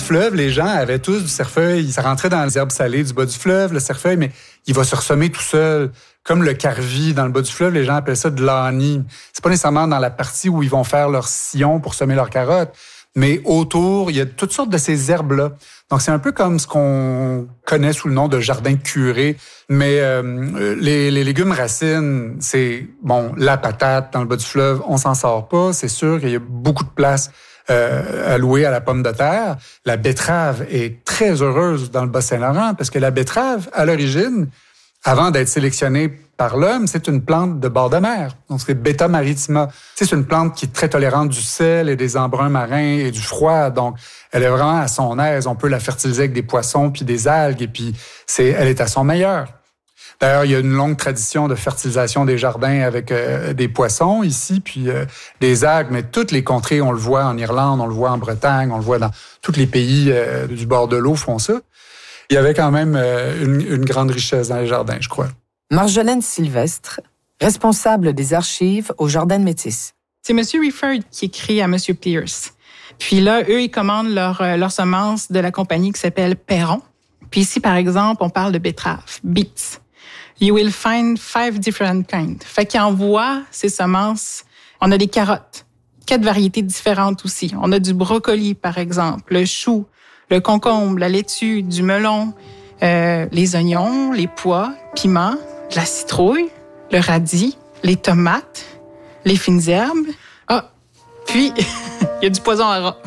fleuve, les gens avaient tous du cerfeuil. Ça rentrait dans les herbes salées du bas du fleuve, le cerfeuil, mais il va se ressemer tout seul. Comme le carvi dans le bas du fleuve, les gens appellent ça de l'ani. C'est pas nécessairement dans la partie où ils vont faire leur sillon pour semer leurs carottes, mais autour, il y a toutes sortes de ces herbes-là. Donc, c'est un peu comme ce qu'on connaît sous le nom de jardin curé. Mais les légumes racines, c'est, la patate dans le bas du fleuve, on s'en sort pas. C'est sûr qu'il y a beaucoup de place allouée à la pomme de terre. La betterave est très heureuse dans le Bas-Saint-Laurent parce que la betterave, à l'origine, avant d'être sélectionnée par l'homme, c'est une plante de bord de mer. Donc, c'est Beta maritima. C'est une plante qui est très tolérante du sel et des embruns marins et du froid. Donc, elle est vraiment à son aise. On peut la fertiliser avec des poissons puis des algues. Et puis, elle est à son meilleur. D'ailleurs, il y a une longue tradition de fertilisation des jardins avec des poissons ici, puis des algues. Mais toutes les contrées, on le voit en Irlande, on le voit en Bretagne, on le voit dans tous les pays du bord de l'eau font ça. Il y avait quand même une grande richesse dans les jardins, je crois. Marjolaine Sylvestre, responsable des archives au Jardin de Métis. C'est M. Rifford qui écrit à M. Pierce. Puis là, eux, ils commandent leur semence de la compagnie qui s'appelle Perron. Puis ici, par exemple, on parle de betterave, beets. You will find 5 different kinds. Fait qu'ils envoient ces semences. On a des carottes, 4 variétés différentes aussi. On a du brocoli, par exemple, le chou, le concombre, la laitue, du melon, les oignons, les pois, piments, la citrouille, le radis, les tomates, les fines herbes. Ah, puis, il y a du poison à rat.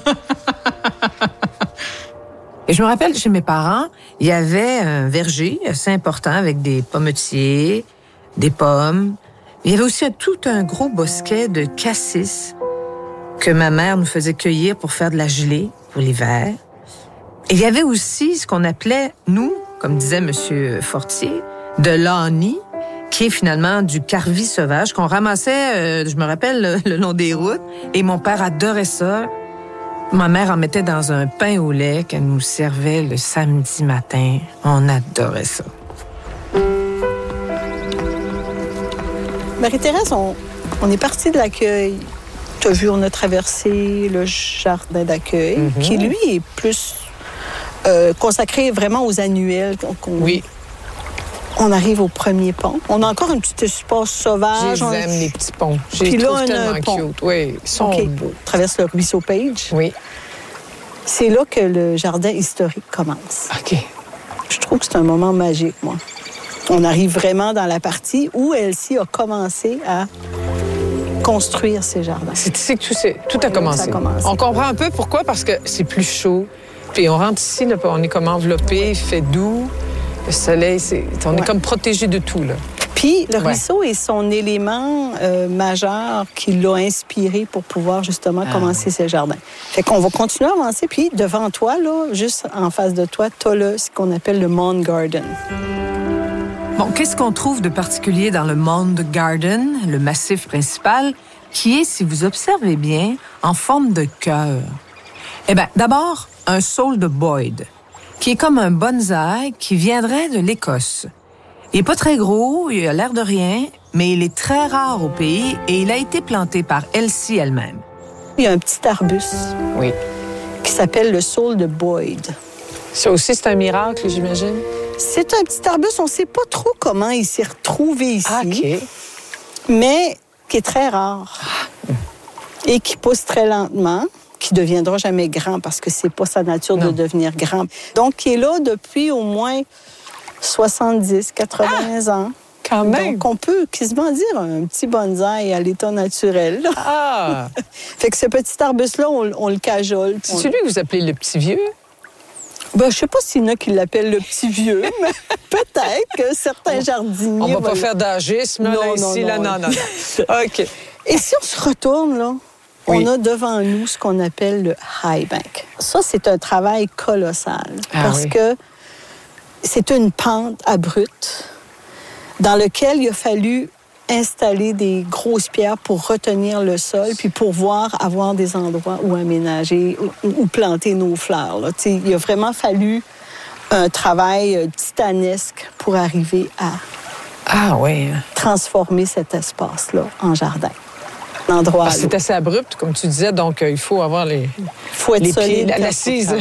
Et je me rappelle, chez mes parents, il y avait un verger assez important avec des pommetiers, des pommes. Il y avait aussi tout un gros bosquet de cassis que ma mère nous faisait cueillir pour faire de la gelée pour l'hiver. Et il y avait aussi ce qu'on appelait, nous, comme disait M. Fortier, de l'ani, qui est finalement du carvi sauvage qu'on ramassait, je me rappelle, le long des routes. Et mon père adorait ça. Ma mère en mettait dans un pain au lait qu'elle nous servait le samedi matin. On adorait ça. Marie-Thérèse, on est parti de l'accueil. Tu as vu, on a traversé le jardin d'accueil, qui, lui, est plus consacré vraiment aux annuels. Oui. On arrive au premier pont. On a encore un petit espace sauvage. J'aime les petits ponts. Puis là, trouve on a tellement un pont. cute. Oui, ils sont beaux. On traverse le ruisseau Page. Oui. C'est là que le jardin historique commence. OK. Je trouve que c'est un moment magique, moi. On arrive vraiment dans la partie où Elsie a commencé à construire ses jardins. C'est ici que tout a commencé. commencé. On comprend un peu pourquoi, parce que c'est plus chaud. Puis on rentre ici, là, on est comme enveloppé, il fait doux. Le soleil, on est comme protégé de tout, là. Puis le ruisseau est son élément majeur qui l'a inspiré pour pouvoir justement commencer ses jardins. Fait qu'on va continuer à avancer. Puis devant toi, là, juste en face de toi, tu as ce qu'on appelle le Mound Garden. Bon, qu'est-ce qu'on trouve de particulier dans le Mound Garden, le massif principal, qui est, si vous observez bien, en forme de cœur? Eh bien, d'abord, un saule de Boyd, qui est comme un bonsaï qui viendrait de l'Écosse. Il n'est pas très gros, il a l'air de rien, mais il est très rare au pays et il a été planté par Elsie elle-même. Il y a un petit arbuste qui s'appelle le saule de Boyd. Ça aussi, c'est un miracle, j'imagine? C'est un petit arbuste, on ne sait pas trop comment il s'est retrouvé ici, OK. Mais qui est très rare et qui pousse très lentement, qui ne deviendra jamais grand parce que c'est pas sa nature de devenir grand. Donc, il est là depuis au moins 70, 80 ans. Quand même! Donc, on peut quasiment dire un petit bonsaï à l'état naturel. Là. Ah! Fait que ce petit arbuste-là, on le cajole. C'est celui que vous appelez le petit vieux? Ben, je sais pas s'il y en a qui l'appellent le petit vieux, mais peut-être que certains jardiniers... On va pas faire d'agisme, là, ici, là, non. OK. Et si on se retourne, là, on a devant nous ce qu'on appelle le high bank. Ça, c'est un travail colossal parce que c'est une pente abrupte dans laquelle il a fallu installer des grosses pierres pour retenir le sol puis pour pouvoir avoir des endroits où aménager, où planter nos fleurs. Là. Il a vraiment fallu un travail titanesque pour arriver à transformer cet espace-là en jardin. C'est assez abrupt, comme tu disais, donc il faut avoir les pieds, l'assise.